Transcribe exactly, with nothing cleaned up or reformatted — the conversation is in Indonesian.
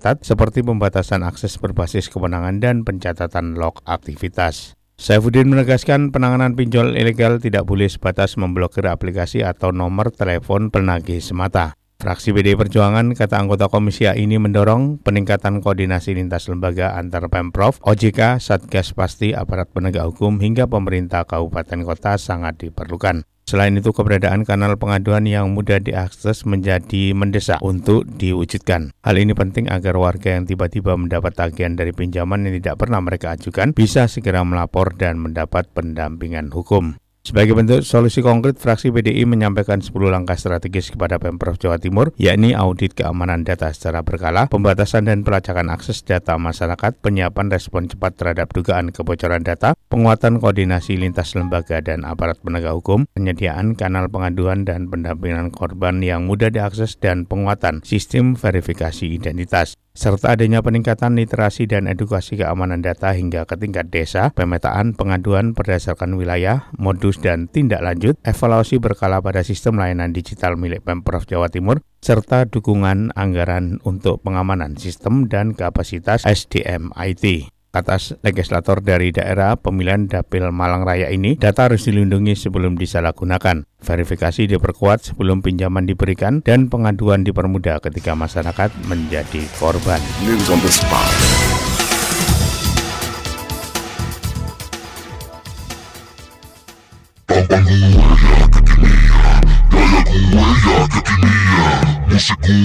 ketat seperti pembatasan akses berbasis kewenangan dan pencatatan log aktivitas. Saifuddin menegaskan penanganan pinjol ilegal tidak boleh sebatas memblokir aplikasi atau nomor telepon penagih semata. Fraksi P D I Perjuangan, kata anggota Komisi A ini, mendorong peningkatan koordinasi lintas lembaga antar Pemprov, O J K, Satgas Pasti, aparat penegak hukum, hingga pemerintah kabupaten kota sangat diperlukan. Selain itu, keberadaan kanal pengaduan yang mudah diakses menjadi mendesak untuk diwujudkan. Hal ini penting agar warga yang tiba-tiba mendapat tagihan dari pinjaman yang tidak pernah mereka ajukan bisa segera melapor dan mendapat pendampingan hukum. Sebagai bentuk solusi konkret, fraksi P D I menyampaikan sepuluh langkah strategis kepada Pemprov Jawa Timur, yakni audit keamanan data secara berkala, pembatasan dan pelacakan akses data masyarakat, penyiapan respon cepat terhadap dugaan kebocoran data, penguatan koordinasi lintas lembaga dan aparat penegak hukum, penyediaan kanal pengaduan dan pendampingan korban yang mudah diakses, dan penguatan sistem verifikasi identitas, serta adanya peningkatan literasi dan edukasi keamanan data hingga ke tingkat desa, pemetaan pengaduan berdasarkan wilayah, modus dan tindak lanjut, evaluasi berkala pada sistem layanan digital milik Pemprov Jawa Timur, serta dukungan anggaran untuk pengamanan sistem dan kapasitas S D M I T. Kata legislator dari daerah pemilihan Dapil Malang Raya ini, data harus dilindungi sebelum disalahgunakan. Verifikasi diperkuat sebelum pinjaman diberikan dan pengaduan dipermudah ketika masyarakat menjadi korban. News on the spot. Tampang gue ya kekinian, gaya gue ya kekinian, musik gue